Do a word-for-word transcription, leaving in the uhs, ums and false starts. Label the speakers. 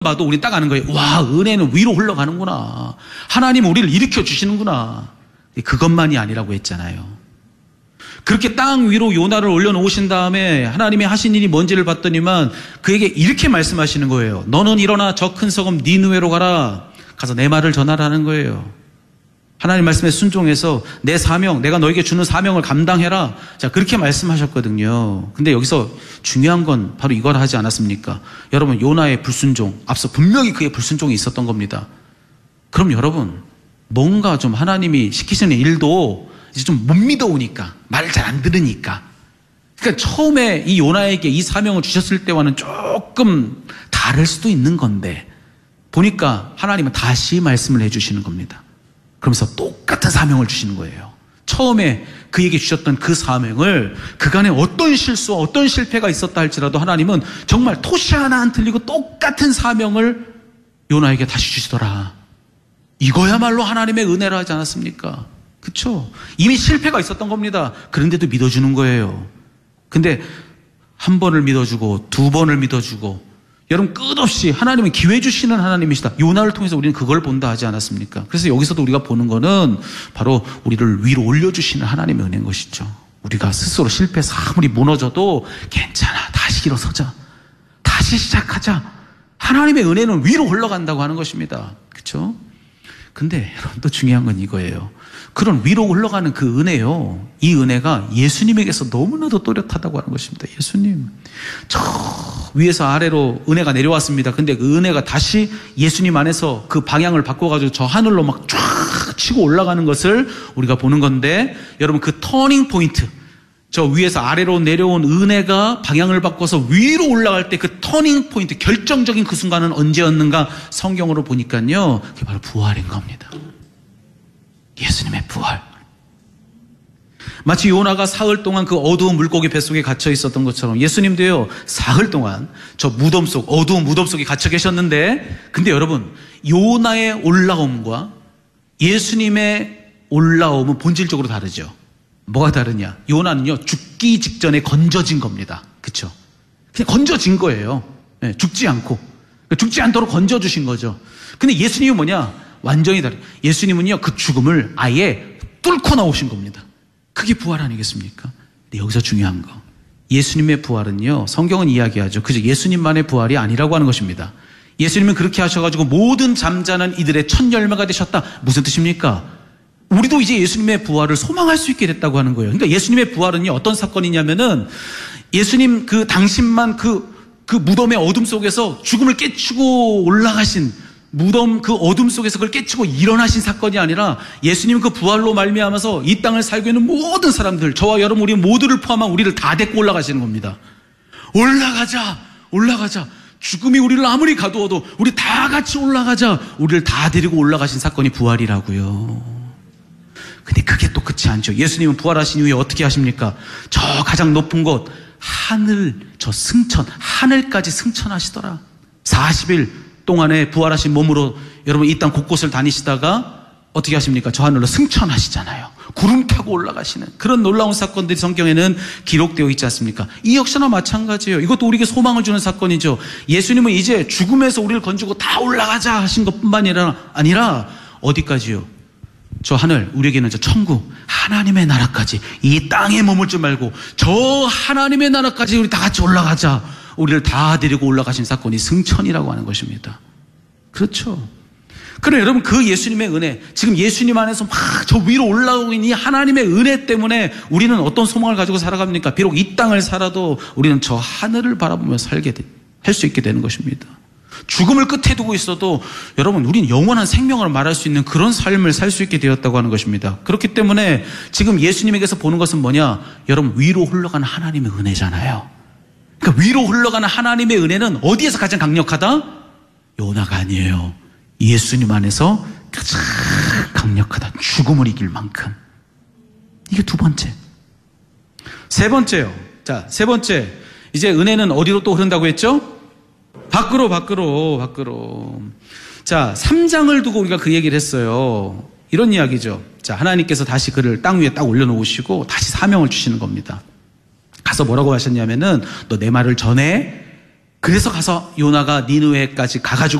Speaker 1: 봐도 우리 딱 아는 거예요. 와, 은혜는 위로 흘러가는구나. 하나님은 우리를 일으켜 주시는구나. 그것만이 아니라고 했잖아요. 그렇게 땅 위로 요나를 올려놓으신 다음에 하나님이 하신 일이 뭔지를 봤더니만 그에게 이렇게 말씀하시는 거예요. 너는 일어나 저 큰 성읍 니느웨로 가라. 가서 내 말을 전하라는 거예요. 하나님 말씀에 순종해서 내 사명, 내가 너에게 주는 사명을 감당해라. 자, 그렇게 말씀하셨거든요. 근데 여기서 중요한 건 바로 이걸 하지 않았습니까? 여러분, 요나의 불순종, 앞서 분명히 그의 불순종이 있었던 겁니다. 그럼 여러분, 뭔가 좀 하나님이 시키시는 일도 이제 좀 못 믿어오니까, 말을 잘 안 들으니까. 그러니까 처음에 이 요나에게 이 사명을 주셨을 때와는 조금 다를 수도 있는 건데, 보니까 하나님은 다시 말씀을 해주시는 겁니다. 그러면서 똑같은 사명을 주시는 거예요. 처음에 그에게 주셨던 그 사명을 그간에 어떤 실수와 어떤 실패가 있었다 할지라도 하나님은 정말 토시 하나 안 틀리고 똑같은 사명을 요나에게 다시 주시더라. 이거야말로 하나님의 은혜라 하지 않았습니까? 그렇죠? 이미 실패가 있었던 겁니다. 그런데도 믿어주는 거예요. 근데 한 번을 믿어주고 두 번을 믿어주고 여러분 끝없이 하나님은 기회 주시는 하나님이시다. 요나를 통해서 우리는 그걸 본다 하지 않았습니까? 그래서 여기서도 우리가 보는 거는 바로 우리를 위로 올려주시는 하나님의 은혜인 것이죠. 우리가 스스로 실패해서 아무리 무너져도 괜찮아. 다시 일어서자. 다시 시작하자. 하나님의 은혜는 위로 올라간다고 하는 것입니다. 그렇죠? 근데 여러분 또 중요한 건 이거예요. 그런 위로 올라가는 그 은혜요. 이 은혜가 예수님에게서 너무나도 또렷하다고 하는 것입니다. 예수님. 저 위에서 아래로 은혜가 내려왔습니다. 근데 그 은혜가 다시 예수님 안에서 그 방향을 바꿔가지고 저 하늘로 막 쫙 치고 올라가는 것을 우리가 보는 건데 여러분 그 터닝 포인트. 저 위에서 아래로 내려온 은혜가 방향을 바꿔서 위로 올라갈 때 그 터닝 포인트, 결정적인 그 순간은 언제였는가 성경으로 보니까요. 그게 바로 부활인 겁니다. 예수님의 부활. 마치 요나가 사흘 동안 그 어두운 물고기 뱃속에 갇혀 있었던 것처럼 예수님도요, 사흘 동안 저 무덤 속, 어두운 무덤 속에 갇혀 계셨는데, 근데 여러분, 요나의 올라옴과 예수님의 올라옴은 본질적으로 다르죠. 뭐가 다르냐? 요나는요, 죽기 직전에 건져진 겁니다. 그쵸? 그냥 건져진 거예요. 네, 죽지 않고. 죽지 않도록 건져주신 거죠. 근데 예수님은 뭐냐? 완전히 다르. 예수님은요, 그 죽음을 아예 뚫고 나오신 겁니다. 그게 부활 아니겠습니까? 근데 여기서 중요한 거. 예수님의 부활은요, 성경은 이야기하죠. 그저 예수님만의 부활이 아니라고 하는 것입니다. 예수님은 그렇게 하셔가지고 모든 잠자는 이들의 첫 열매가 되셨다. 무슨 뜻입니까? 우리도 이제 예수님의 부활을 소망할 수 있게 됐다고 하는 거예요. 그러니까 예수님의 부활은요, 어떤 사건이냐면은 예수님 그 당신만 그, 그 무덤의 어둠 속에서 죽음을 깨치고 올라가신 무덤 그 어둠 속에서 그걸 깨치고 일어나신 사건이 아니라 예수님은 그 부활로 말미암아서 이 땅을 살고 있는 모든 사람들, 저와 여러분 우리 모두를 포함한 우리를 다 데리고 올라가시는 겁니다. 올라가자, 올라가자. 죽음이 우리를 아무리 가두어도 우리 다 같이 올라가자. 우리를 다 데리고 올라가신 사건이 부활이라고요. 근데 그게 또 끝이 아니죠. 예수님은 부활하신 이후에 어떻게 하십니까? 저 가장 높은 곳, 하늘, 저 승천, 하늘까지 승천하시더라. 사십 일 동안에 부활하신 몸으로 여러분 이 땅 곳곳을 다니시다가 어떻게 하십니까? 저 하늘로 승천하시잖아요. 구름 타고 올라가시는 그런 놀라운 사건들이 성경에는 기록되어 있지 않습니까? 이 역시나 마찬가지예요. 이것도 우리에게 소망을 주는 사건이죠. 예수님은 이제 죽음에서 우리를 건지고 다 올라가자 하신 것뿐만 아니라, 아니라 어디까지요? 저 하늘, 우리에게는 저 천국, 하나님의 나라까지, 이 땅에 머물 줄 말고 저 하나님의 나라까지 우리 다 같이 올라가자. 우리를 다 데리고 올라가신 사건이 승천이라고 하는 것입니다. 그렇죠. 그래 여러분, 그 예수님의 은혜, 지금 예수님 안에서 막 저 위로 올라오고 있는 이 하나님의 은혜 때문에 우리는 어떤 소망을 가지고 살아갑니까? 비록 이 땅을 살아도 우리는 저 하늘을 바라보며 살게 할 수 있게 되는 것입니다. 죽음을 끝에 두고 있어도 여러분 우리는 영원한 생명을 말할 수 있는 그런 삶을 살 수 있게 되었다고 하는 것입니다. 그렇기 때문에 지금 예수님에게서 보는 것은 뭐냐? 여러분 위로 흘러가는 하나님의 은혜잖아요. 그러니까 위로 흘러가는 하나님의 은혜는 어디에서 가장 강력하다? 요나가 아니에요. 예수님 안에서 가장 강력하다. 죽음을 이길 만큼. 이게 두 번째. 세 번째요. 자, 세 번째. 이제 은혜는 어디로 또 흐른다고 했죠? 밖으로, 밖으로, 밖으로. 자, 삼 장을 두고 우리가 그 얘기를 했어요. 이런 이야기죠. 자, 하나님께서 다시 그를 땅 위에 딱 올려놓으시고 다시 사명을 주시는 겁니다. 가서 뭐라고 하셨냐면은 너 내 말을 전해, 그래서 가서 요나가 니느웨까지 가가지고